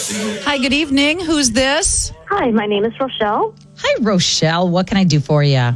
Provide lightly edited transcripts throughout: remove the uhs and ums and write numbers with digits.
Hi, good evening. Who's this? Hi, my name is Rochelle. Hi, Rochelle. What can I do for you?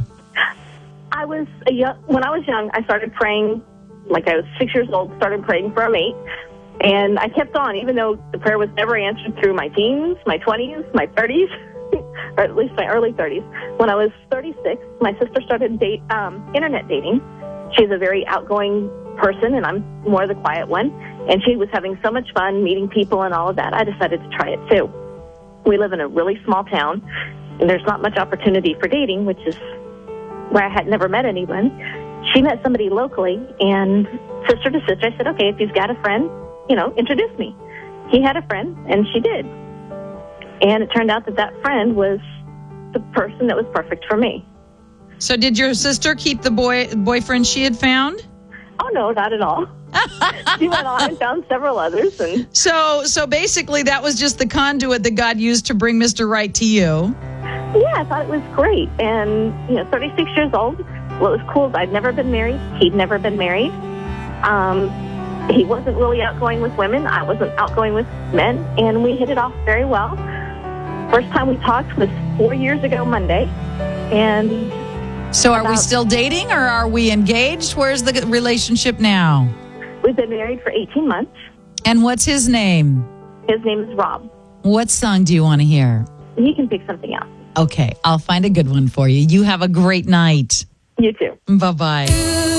When I was young, I started praying, like I was 6 years old, started praying for a mate. And I kept on, even though the prayer was never answered through my teens, my 20s, my 30s, or at least my early 30s. When I was 36, my sister started internet dating. She's a very outgoing person, and I'm more the quiet one. And she was having so much fun meeting people and all of that. I decided to try it, too. We live in a really small town, and there's not much opportunity for dating, which is where I had never met anyone. She met somebody locally, and sister to sister, I said, okay, if he's got a friend, introduce me. He had a friend, and she did. And it turned out that friend was the person that was perfect for me. So did your sister keep the boyfriend she had found? Oh, no, not at all. She went on and found several others. And So basically that was just the conduit that God used to bring Mr. Right to you. Yeah, I thought it was great. And, 36 years old, what was cool is I'd never been married. He'd never been married. He wasn't really outgoing with women. I wasn't outgoing with men. And we hit it off very well. First time we talked was 4 years ago Monday. And so are we still dating or are we engaged? Where's the relationship now? We've been married for 18 months. And what's his name? His name is Rob. What song do you want to hear? You can pick something out. Okay, I'll find a good one for you. You have a great night. You too. Bye-bye.